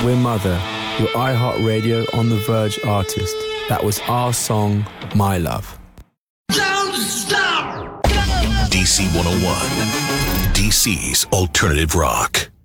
We're Mother, your iHeartRadio On The Verge artist. That was our song, My Love. Don't stop! DC 101, DC's alternative rock.